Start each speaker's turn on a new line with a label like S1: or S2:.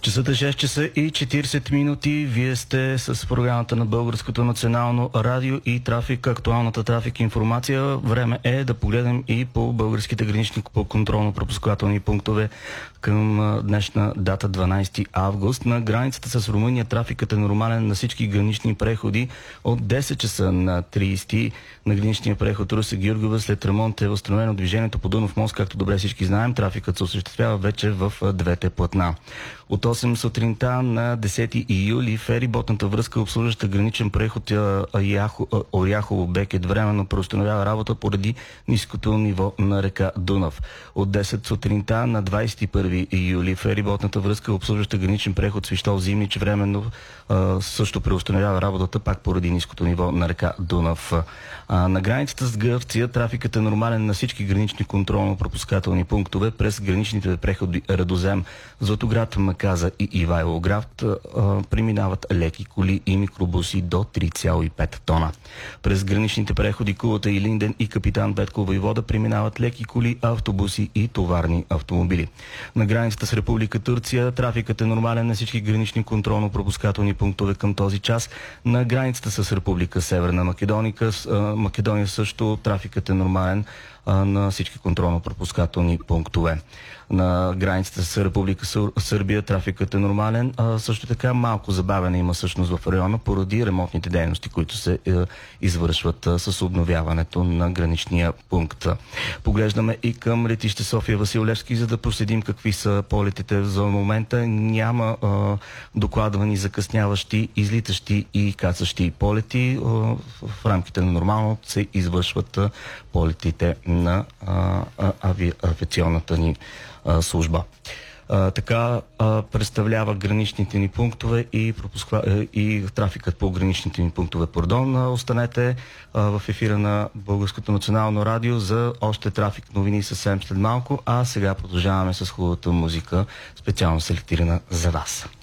S1: Часът е 6 часа и 40 минути. Вие сте с програмата на Българското национално радио и трафик, актуалната трафик информация. Време е да погледнем и по българските гранични контролно-пропускателни пунктове към днешна дата 12 август. На границата с Румъния трафикът е нормален на всички гранични преходи от 10 часа на 30 на граничния преход Русе-Георгиево. След ремонт е възстановено движението по Дунав мост, както добре всички знаем. Трафикът се осъществява вече в двете платна. От 8 сутринта на 10 июли фериботната връзка, обслужваща граничен преход Оряхово-Бекет, временно преустановява работа поради ниското ниво на река Дунав. От 10 сутринта на 21 июли фериботната връзка, обслужваща граничен преход Свищов-Зимнич, временно също преустановява работата пак поради ниското ниво на река Дунав. На границата с Гърция трафикът е нормален на всички гранични контролно-пропускателни пунктове през граничните преходи Радозем, Златоград, Маказа и Ивайловград преминават леки коли и микробуси до 3,5 тона. През граничните преходи Кулата и Линден и Капитан Петко Войвода преминават леки коли, автобуси и товарни автомобили. На границата с Република Турция трафикът е нормален на всички гранични контролно-пропускателни пунктове към този час. На границата с Република Северна Македония също трафикът е нормален на всички контролно-пропускателни пунктове. На границата с Република Сърбия трафикът е нормален. Също така малко забавяне има всъщност в района поради ремонтните дейности, които се извършват с обновяването на граничния пункт. Поглеждаме и към летище София Васил Левски, за да проследим какви са полетите за момента. Няма докладвани закъсняващи, излитащи и кацащи полети. В рамките на нормално се извършват полетите на авиационната ни служба. Така представлява граничните ни пунктове и трафикът по граничните ни пунктове. Останете в ефира на Българското национално радио за още трафик новини съвсем след малко, а сега продължаваме с хубавата музика, специално селектирана за вас.